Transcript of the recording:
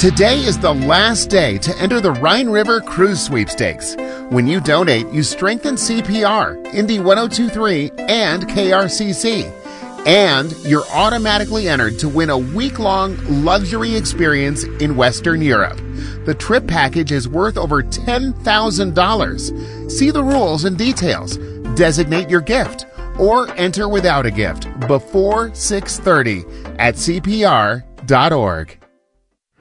Today is the last day to enter the Rhine River Cruise Sweepstakes. When you donate, you strengthen CPR, Indy 1023, and KRCC. And you're automatically entered to win a week-long luxury experience in Western Europe. The trip package is worth over $10,000. See the rules and details. Designate your gift or enter without a gift before 6:30 at CPR.org.